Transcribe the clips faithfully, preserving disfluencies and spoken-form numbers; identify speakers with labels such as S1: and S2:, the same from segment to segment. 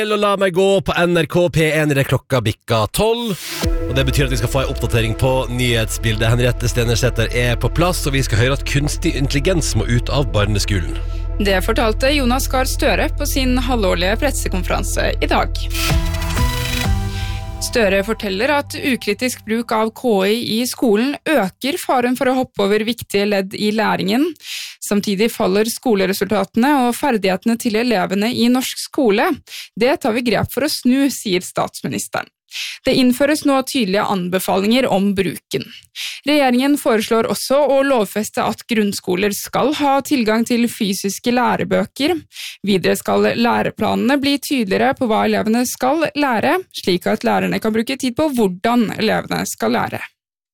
S1: Og la meg gå på N R K P en i det klokka bikka tolv. Og det betyr at vi skal få en oppdatering på nyhetsbildet. Henriette Stenersæter er på plass, og vi skal høre at kunstig intelligens må ut av barneskolen.
S2: Det fortalte Jonas Gahr Støre på sin halvårlige pressekonferanse i dag. Støre forteller at ukritisk bruk av K I i skolen øker faren for å hoppe over viktige ledd i læringen. Samtidig faller skoleresultatene og ferdighetene til elevene i norsk skole. Det tar vi grep for å snu, sier statsministeren. Det innføres nå tydelige anbefalinger om bruken. Regjeringen foreslår også å lovfeste at grunnskoler skal ha tilgang til fysiske lærebøker. Videre skal læreplanene bli tydeligere på hva elevene skal lære, slik at lærerne kan bruke tid på hvordan elevene skal lære.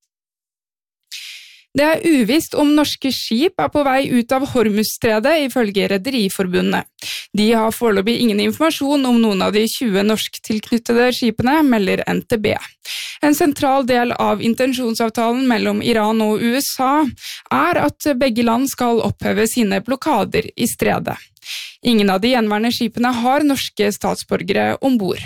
S2: Det er uvisst om norske skip er på vei ut av Hormuzstredet, ifølge Rederiforbundet. De har foreløpig ingen informasjon om noen av de tjue norsktilknyttede skipene, melder N T B. En sentral del av intensjonsavtalen mellom Iran og U S A er at begge land skal oppheve sine blokader i stredet. Ingen av de gjenværende skipene har norske statsborgere ombord.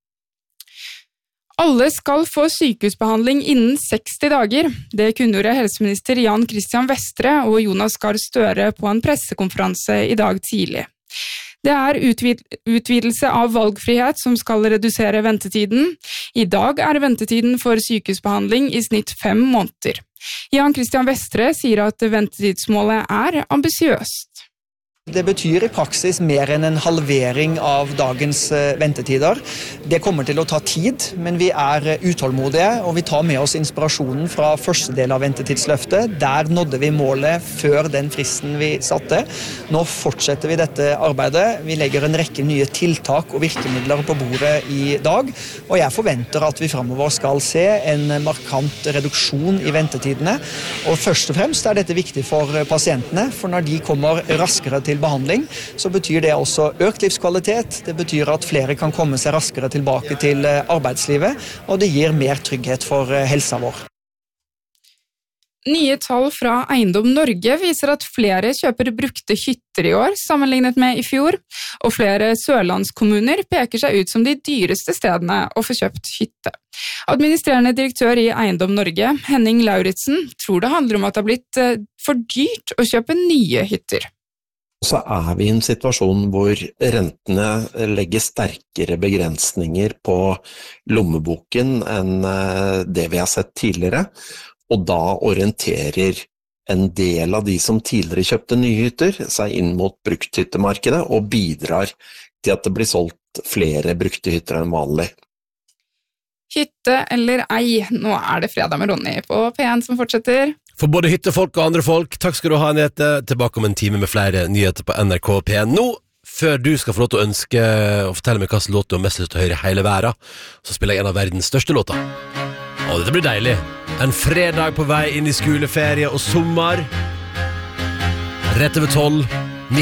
S2: Alle skal få sykehusbehandling innen seksti dager. Det kunngjorde helseminister Jan Christian Vestre og Jonas Gahr Støre på en pressekonferanse i dag tidlig. Det er utvid- utvidelse av valgfrihet som skal redusere ventetiden. I dag er ventetiden for sykehusbehandling i snitt fem måneder. Jan Christian Vestre sier at ventetidsmålet er ambisiøst.
S3: Det betyr i praksis mer enn en halvering av dagens ventetider. Det kommer til å ta tid, men vi er utålmodige, og vi tar med oss inspirasjonen fra første del av ventetidsløftet. Der nådde vi målet før den fristen vi satte. Nå fortsetter vi dette arbeidet. Vi legger en rekke nye tiltak og virkemidler på bordet i dag, og jeg forventer at vi fremover skal se en markant reduksjon i ventetidene. Og først og fremst er dette viktig for pasientene, for når de kommer raskere til behandling, så betyr det også økt livskvalitet. Det betyr at flere kan komme seg raskere tilbake til arbeidslivet, og det gir mer trygghet for helsa vår.
S2: Nye tall fra Eiendom Norge viser at flere kjøper brukte hytter i år, sammenlignet med i fjor, og flere sørlandskommuner peker seg ut som de dyreste stedene å få kjøpt hytte. Administrerende direktør i Eiendom Norge, Henning Lauritsen, tror det handler om at det har blitt for dyrt å kjøpe nye hytter.
S4: Så er vi i en situasjon hvor rentene legger sterkere begrensninger på lommeboken enn det vi har sett tidligere, og da orienterer en del av de som tidligere kjøpte nye hytter seg inn mot brukthyttemarkedet og bidrar til at det blir solgt flere brukte hytter enn vanlig.
S2: Hytte eller ei, nå er det fredag med Ronny på P en som fortsetter.
S1: For både hyttefolk og andre folk, takk skal du ha, Henriette. Tilbake om en time med flere nyheter på N R K P en. Nå, før du skal få lov til å ønske og fortelle meg hva slags låt du har mest lyst til å høre i hele verden, så spiller jeg en av verdens største låter. Å, dette blir deilig. En fredag på vei inn i skoleferie og sommer. Rett over tolv.